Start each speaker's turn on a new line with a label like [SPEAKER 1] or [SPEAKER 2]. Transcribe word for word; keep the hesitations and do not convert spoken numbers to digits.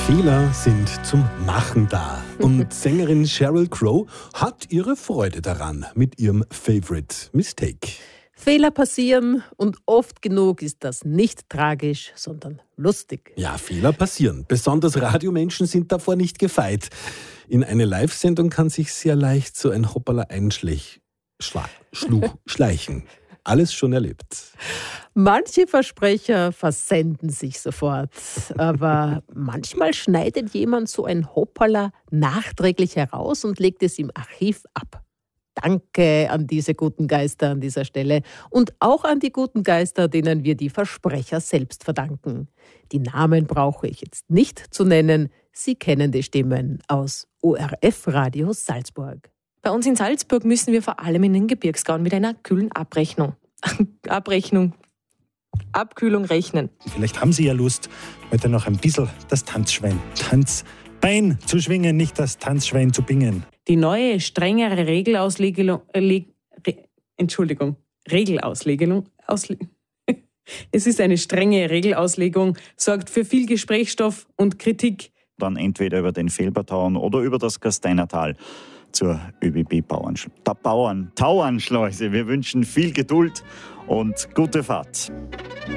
[SPEAKER 1] Fehler sind zum Machen da. Und Sängerin Sheryl Crow hat ihre Freude daran mit ihrem Favorite Mistake.
[SPEAKER 2] Fehler passieren und oft genug ist das nicht tragisch, sondern lustig.
[SPEAKER 1] Ja, Fehler passieren. Besonders Radiomenschen sind davor nicht gefeit. In eine Live-Sendung kann sich sehr leicht so ein Hoppala einschlich, schla, schluch, schleichen. Alles schon erlebt.
[SPEAKER 2] Manche Versprecher versenden sich sofort, aber manchmal schneidet jemand so ein Hoppala nachträglich heraus und legt es im Archiv ab. Danke an diese guten Geister an dieser Stelle und auch an die guten Geister, denen wir die Versprecher selbst verdanken. Die Namen brauche ich jetzt nicht zu nennen. Sie kennen die Stimmen aus O R F-Radio Salzburg.
[SPEAKER 3] Bei uns in Salzburg müssen wir vor allem in den Gebirgsgauen mit einer kühlen Abrechnung, Abrechnung, Abkühlung rechnen.
[SPEAKER 4] Vielleicht haben Sie ja Lust, heute noch ein bisschen das Tanzschwein, Tanzbein zu schwingen, nicht das Tanzschwein zu bingen.
[SPEAKER 5] Die neue, strengere Regelauslegung, äh, Re, Entschuldigung, Regelauslegung, Ausle es ist eine strenge Regelauslegung, sorgt für viel Gesprächsstoff und Kritik.
[SPEAKER 6] Dann entweder über den Felbertauen oder über das Gasteinertal zur ÖBB-Bauern, Tauernschleuse. Wir wünschen viel Geduld und gute Fahrt.